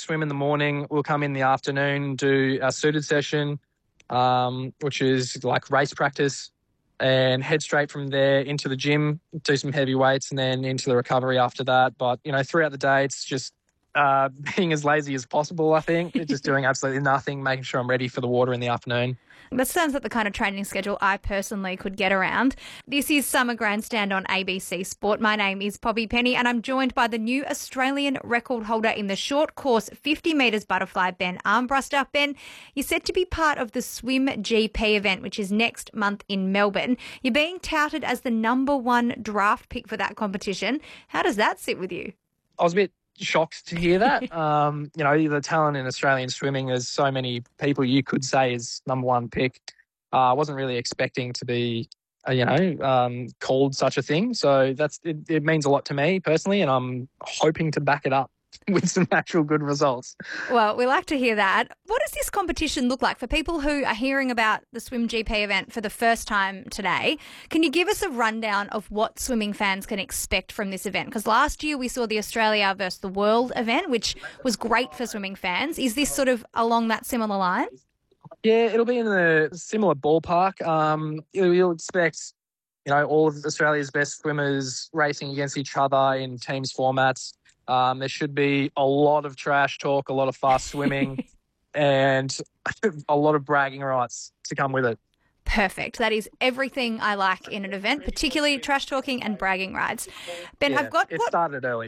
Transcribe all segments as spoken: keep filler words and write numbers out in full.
swim in the morning. We'll come in the afternoon, do our suited session, um, which is like race practice, and head straight from there into the gym, do some heavy weights, and then into the recovery after that. But, you know, throughout the day, it's just uh, being as lazy as possible, I think. Just doing absolutely nothing, making sure I'm ready for the water in the afternoon. That sounds like the kind of training schedule I personally could get around. This is Summer Grandstand on A B C Sport. My name is Poppy Penny and I'm joined by the new Australian record holder in the short course fifty metres butterfly, Ben Armbruster. Ben, you're set to be part of the Swim G P event, which is next month in Melbourne. You're being touted as the number one draft pick for that competition. How does that sit with you? I was a bit shocked to hear that. um, you know, the talent in Australian swimming, there's so many people you could say is number one pick. Uh, I wasn't really expecting to be, uh, you know, um, called such a thing. So that's it, it means a lot to me personally, and I'm hoping to back it up with some actual good results. Well, we like to hear that. What does this competition look like for people who are hearing about the Swim G P event for the first time today? Can you give us a rundown of what swimming fans can expect from this event? Because last year we saw the Australia versus the World event, which was great for swimming fans. Is this sort of along that similar line? Yeah, it'll be in a similar ballpark. Um, you'll, you'll expect, you know, all of Australia's best swimmers racing against each other in teams formats. Um, there should be a lot of trash talk, a lot of fast swimming, and a lot of bragging rights to come with it. Perfect. That is everything I like in an event, particularly trash talking and bragging rights. Ben, yeah, I've got it what... started early.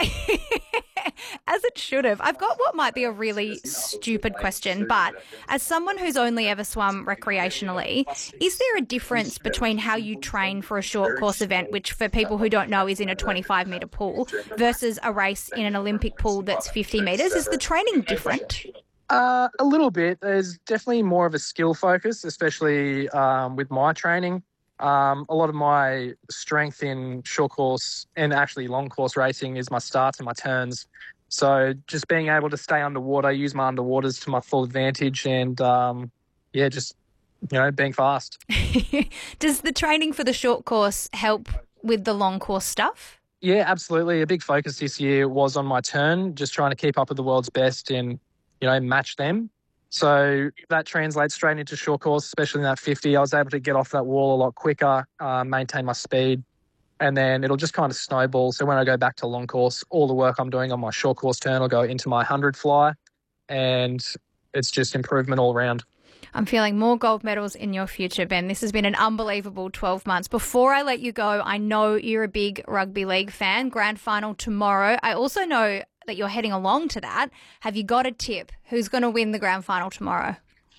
As it should have. I've got what might be a really stupid question, but as someone who's only ever swum recreationally, is there a difference between how you train for a short course event, which for people who don't know is in a twenty-five metre pool, versus a race in an Olympic pool that's fifty metres? Is the training different? Uh, a little bit. There's definitely more of a skill focus, especially um, with my training. Um, a lot of my strength in short course and actually long course racing is my starts and my turns. So just being able to stay underwater, use my underwaters to my full advantage, and um, yeah, just, you know, being fast. Does the training for the short course help with the long course stuff? Yeah, absolutely. A big focus this year was on my turn, just trying to keep up with the world's best and, you know, match them. So that translates straight into short course, especially in that fifty. I was able to get off that wall a lot quicker, uh, maintain my speed, and then it'll just kind of snowball. So when I go back to long course, all the work I'm doing on my short course turn will go into my one hundred fly, and it's just improvement all around. I'm feeling more gold medals in your future, Ben. This has been an unbelievable twelve months. Before I let you go, I know you're a big rugby league fan. Grand final tomorrow. I also know that you're heading along to that. Have you got a tip? Who's going to win the grand final tomorrow?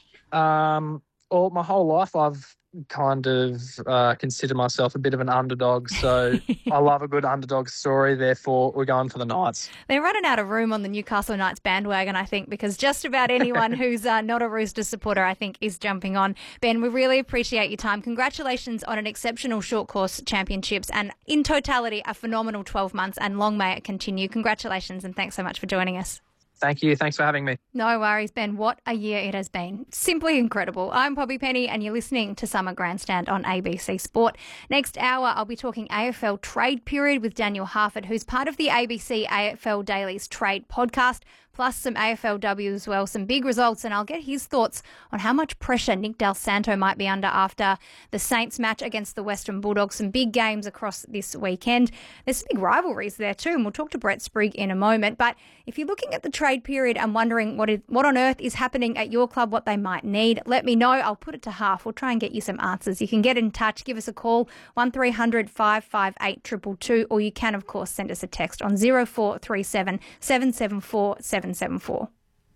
Um, well, my whole life I've kind of uh, considered myself a bit of an underdog, so I love a good underdog story, therefore we're going for the Knights. They're running out of room on the Newcastle Knights bandwagon, I think, because just about anyone who's uh, not a Roosters supporter, I think, is jumping on. Ben, we really appreciate your time. Congratulations on an exceptional short course championships and in totality a phenomenal twelve months, and long may it continue. Congratulations and thanks so much for joining us. Thank you. Thanks for having me. No worries, Ben. What a year it has been. Simply incredible. I'm Poppy Penny and you're listening to Summer Grandstand on A B C Sport. Next hour, I'll be talking A F L trade period with Daniel Harford, who's part of the A B C A F L Daily's trade podcast, plus some A F L W as well, some big results, and I'll get his thoughts on how much pressure Nick Del Santo might be under after the Saints match against the Western Bulldogs. Some big games across this weekend. There's some big rivalries there too, and we'll talk to Brett Sprigg in a moment. But if you're looking at the trade period and wondering what is, what on earth is happening at your club, what they might need, let me know. I'll put it to half. We'll try and get you some answers. You can get in touch, give us a call, one three hundred five five eight two two two, or you can, of course, send us a text on zero four three seven seven seven four seven seven four.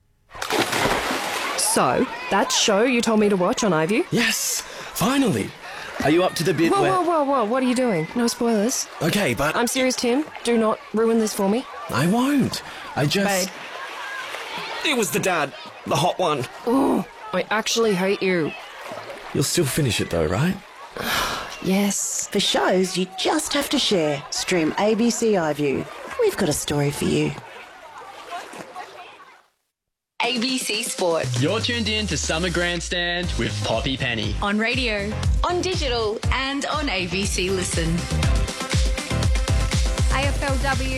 So, that show you told me to watch on iView? Yes, finally. Are you up to the bit whoa, where... Whoa, whoa, whoa, what are you doing? No spoilers. Okay, but... I'm serious, Tim. Do not ruin this for me. I won't. I just... Babe. It was the dad. The hot one. Oh, I actually hate you. You'll still finish it though, right? Yes. For shows you just have to share, stream A B C iView. We've got a story for you. A B C Sport. You're tuned in to Summer Grandstand with Poppy Penny. On radio, on digital, and on A B C Listen. A F L W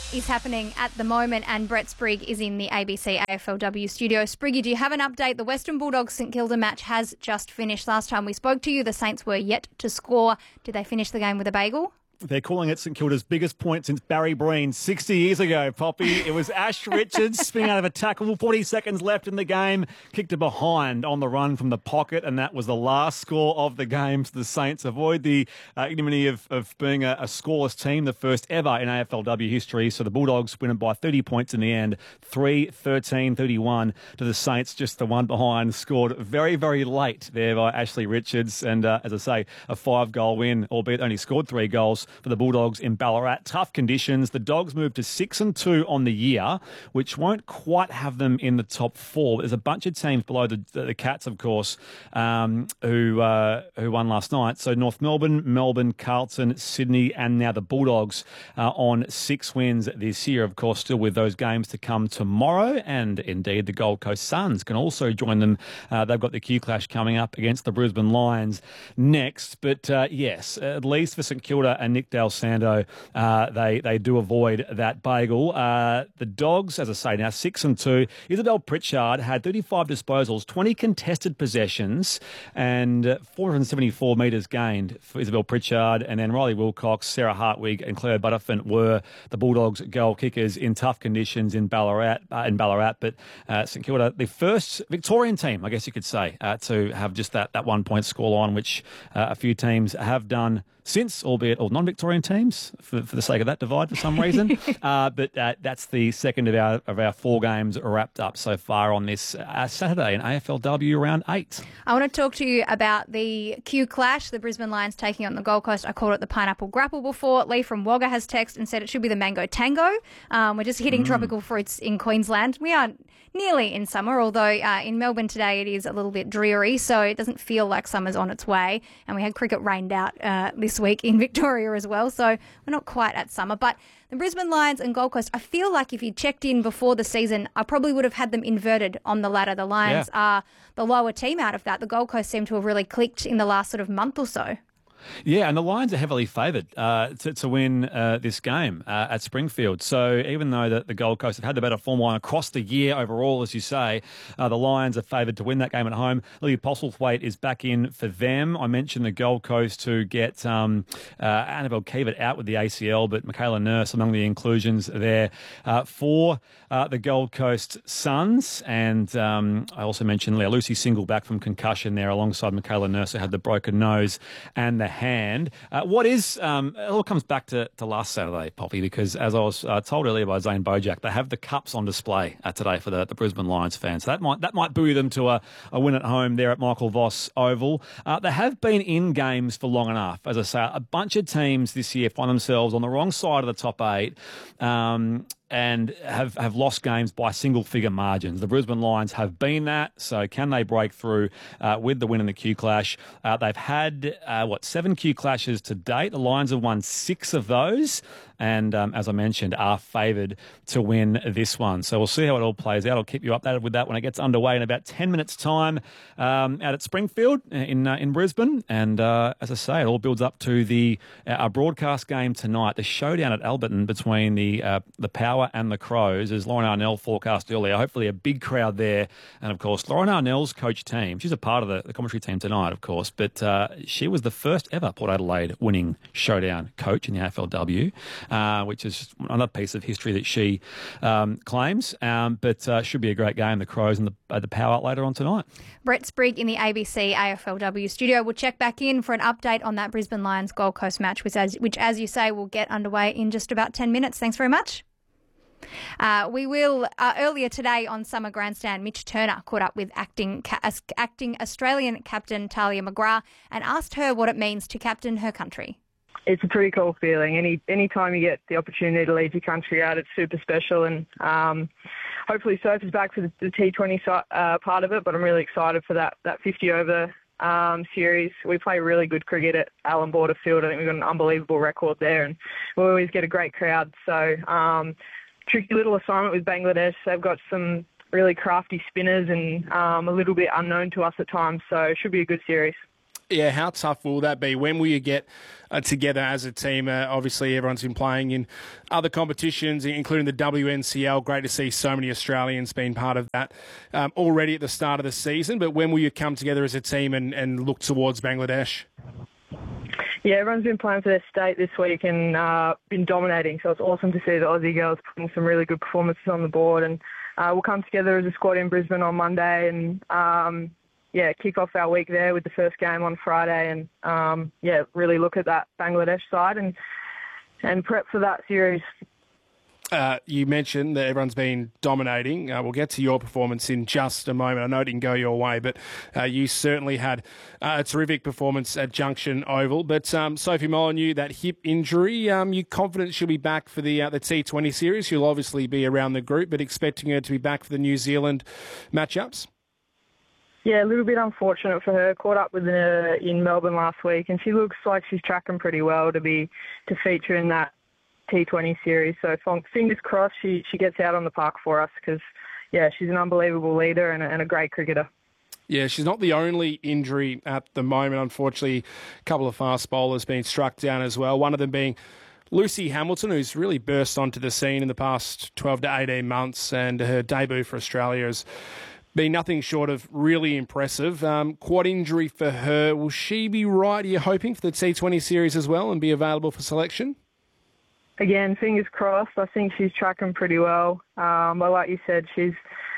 is happening at the moment, and Brett Sprigg is in the A B C A F L W studio. Spriggy, do you have an update? The Western Bulldogs St Kilda match has just finished. Last time we spoke to you, the Saints were yet to score. Did they finish the game with a bagel? They're calling it St Kilda's biggest point since Barry Breen sixty years ago, Poppy. It was Ash Richards spinning out of a tackle, forty seconds left in the game, kicked it behind on the run from the pocket, and that was the last score of the game. So the Saints avoid the uh, ignominy of, of being a, a scoreless team, the first ever in A F L W history. So the Bulldogs win it by thirty points in the end, three thirteen thirty-one to the Saints, just the one behind, scored very, very late there by Ashley Richards. And uh, as I say, a five-goal win, albeit only scored three goals for the Bulldogs in Ballarat. Tough conditions. The Dogs moved to six and two on the year, which won't quite have them in the top four. There's a bunch of teams below the, the, the Cats, of course, um, who uh, who won last night. So North Melbourne, Melbourne, Carlton, Sydney, and now the Bulldogs uh, on six wins this year. Of course, still with those games to come tomorrow, and indeed the Gold Coast Suns can also join them. Uh, they've got the Q Clash coming up against the Brisbane Lions next. But uh, yes, at least for St Kilda and Nick Del Sando, uh, they they do avoid that bagel. Uh, the Dogs, as I say, now six and two. Isabel Pritchard had thirty-five disposals, twenty contested possessions, and four hundred seventy-four metres gained for Isabel Pritchard. And then Riley Wilcox, Sarah Hartwig, and Claire Butterfint were the Bulldogs' goal kickers in tough conditions in Ballarat. Uh, in Ballarat, but uh, St Kilda, the first Victorian team, I guess you could say, uh, to have just that that one point scoreline, which uh, a few teams have done since, albeit all non-Victorian teams, for, for the sake of that divide for some reason. uh, but uh, that's the second of our of our four games wrapped up so far on this uh, Saturday in A F L W round eight. I want to talk to you about the Q Clash, the Brisbane Lions taking on the Gold Coast. I called it the Pineapple Grapple before. Lee from Wagga has texted and said it should be the Mango Tango. Um, we're just hitting mm. tropical fruits in Queensland. We are nearly in summer, although uh, in Melbourne today it is a little bit dreary, so it doesn't feel like summer's on its way. And we had cricket rained out uh, this week in Victoria as well, so we're not quite at summer. But the Brisbane Lions and Gold Coast, I feel like if you checked in before the season, I probably would have had them inverted on the ladder. The Lions yeah. are the lower team out of that. The Gold Coast seem to have really clicked in the last sort of month or so. Yeah, and the Lions are heavily favoured uh, to, to win uh, this game uh, at Springfield. So even though the, the Gold Coast have had the better form line across the year overall, as you say, uh, the Lions are favoured to win that game at home. Lily Postlethwaite is back in for them. I mentioned the Gold Coast to get um, uh, Annabelle Keevett out with the A C L, but Michaela Nurse among the inclusions there uh, for uh, the Gold Coast Suns. And um, I also mentioned Leah Lucy Single back from concussion there alongside Michaela Nurse, who had the broken nose and the hand. Uh, what is, um, it all comes back to, to last Saturday, Poppy, because as I was uh, told earlier by Zane Bojack, they have the cups on display uh, today for the, the Brisbane Lions fans. So that might that might buoy them to a, a win at home there at Michael Voss Oval. Uh, they have been in games for long enough. As I say, a bunch of teams this year find themselves on the wrong side of the top eight. Um, and have, have lost games by single-figure margins. The Brisbane Lions have been that, so can they break through uh, with the win in the Q Clash? Uh, they've had, uh, what, seven Q Clashes to date. The Lions have won six of those, and um, as I mentioned, are favoured to win this one. So we'll see how it all plays out. I'll keep you updated with that when it gets underway in about ten minutes' time um, out at Springfield in uh, in Brisbane. And uh, as I say, it all builds up to the uh, our broadcast game tonight, the showdown at Alberton between the uh, the Power and the Crows, as Lauren Arnell forecast earlier. Hopefully a big crowd there. And, of course, Lauren Arnell's coach team, she's a part of the, the commentary team tonight, of course, but uh, she was the first ever Port Adelaide winning showdown coach in the A F L W, uh, which is another piece of history that she um, claims. Um, but uh, should be a great game, the Crows and the, uh, the Power later on tonight. Brett Sprigg in the A B C A F L W studio. We'll check back in for an update on that Brisbane Lions Gold Coast match, which, as, which, as you say, will get underway in just about ten minutes. Thanks very much. Uh, we will, uh, earlier today on Summer Grandstand, Mitch Turner caught up with acting ca- acting Australian captain Talia McGrath and asked her what it means to captain her country. It's a pretty cool feeling. Any any time you get the opportunity to lead your country out, it's super special, and um, hopefully Surf is back for the, the T twenty uh, part of it, but I'm really excited for that, that fifty over Um, series. We play really good cricket at Allan Border Field. I think we've got an unbelievable record there, and we always get a great crowd. So um, tricky little assignment with Bangladesh. They've got some really crafty spinners and um, a little bit unknown to us at times, so it should be a good series. Yeah, how tough will that be? When will you get uh, together as a team? Uh, obviously, everyone's been playing in other competitions, including the W N C L. Great to see so many Australians being part of that um, already at the start of the season. But when will you come together as a team and, and look towards Bangladesh? Yeah, everyone's been playing for their state this week and uh, been dominating. So it's awesome to see the Aussie girls putting some really good performances on the board. And uh, we'll come together as a squad in Brisbane on Monday and, um, yeah, kick off our week there with the first game on Friday. And, um, yeah, really look at that Bangladesh side and, and prep for that series. Uh, you mentioned that everyone's been dominating. Uh, we'll get to your performance in just a moment. I know it didn't go your way, but uh, you certainly had uh, a terrific performance at Junction Oval. But um, Sophie Molyneux, that hip injury, um, you confident she'll be back for the uh, the T twenty series? She'll obviously be around the group, but expecting her to be back for the New Zealand matchups? Yeah, a little bit unfortunate for her. Caught up with her in Melbourne last week, and she looks like she's tracking pretty well to be to feature in that T twenty series. So fingers crossed she, she gets out on the park for us because, yeah, she's an unbelievable leader and a, and a great cricketer. Yeah, she's not the only injury at the moment. Unfortunately, a couple of fast bowlers being struck down as well. One of them being Lucy Hamilton, who's really burst onto the scene in the past twelve to eighteen months, and her debut for Australia has been nothing short of really impressive. Um, quad injury for her. Will she be right, are you hoping, for the T twenty series as well and be available for selection? Again, fingers crossed. I think she's tracking pretty well. Um, but like you said, she's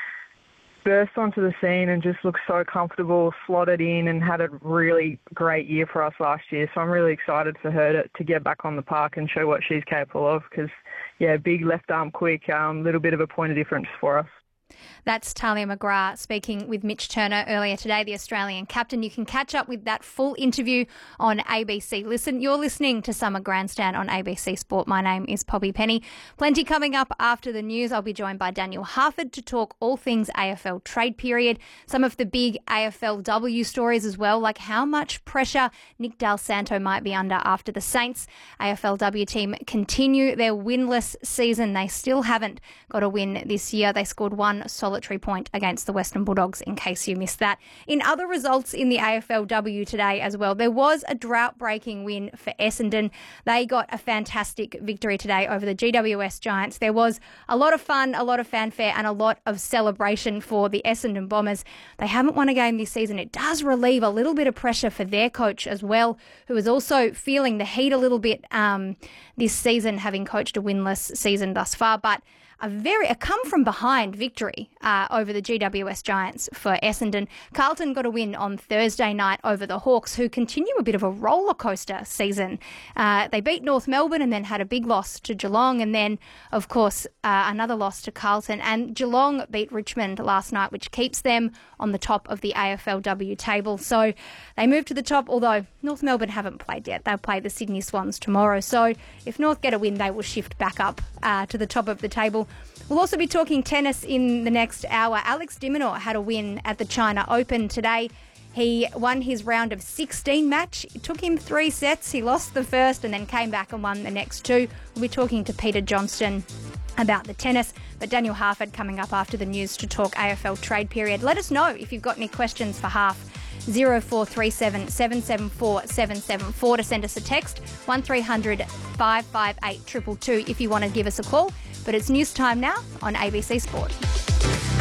burst onto the scene and just looks so comfortable, slotted in, and had a really great year for us last year. So I'm really excited for her to, to get back on the park and show what she's capable of because, yeah, big left arm quick, a um, little bit of a point of difference for us. That's Talia McGrath speaking with Mitch Turner earlier today, the Australian captain. You can catch up with that full interview on A B C Listen. You're listening to Summer Grandstand on A B C Sport. My name is Poppy Penny. Plenty coming up after the news. I'll be joined by Daniel Harford to talk all things A F L trade period, some of the big A F L W stories as well, like how much pressure Nick Del Santo might be under after the Saints A F L W team continue their winless season. They still haven't got a win this year. They scored one solitary point against the Western Bulldogs, in case you missed that. In other results in the A F L W today as well, there was a drought-breaking win for Essendon. They got a fantastic victory today over the G W S Giants. There was a lot of fun, a lot of fanfare and a lot of celebration for the Essendon Bombers. They haven't won a game this season. It does relieve a little bit of pressure for their coach as well, who is also feeling the heat a little bit um, this season, having coached a winless season thus far. But A very a come-from-behind victory uh, over the G W S Giants for Essendon. Carlton got a win on Thursday night over the Hawks, who continue a bit of a roller coaster season. Uh, they beat North Melbourne and then had a big loss to Geelong, and then, of course, uh, another loss to Carlton. And Geelong beat Richmond last night, which keeps them on the top of the A F L W table. So they move to the top, although North Melbourne haven't played yet. They'll play the Sydney Swans tomorrow. So if North get a win, they will shift back up uh, to the top of the table. We'll also be talking tennis in the next hour. Alex de Minaur had a win at the China Open today. He won his round of sixteen match. It took him three sets. He lost the first and then came back and won the next two. We'll be talking to Peter Johnston about the tennis, but Daniel Harford coming up after the news to talk A F L trade period. Let us know if you've got any questions for Harf. zero four three seven, seven seven four, seven seven four to send us a text, one three hundred, five five eight, two two two if you want to give us a call. But it's news time now on A B C Sport.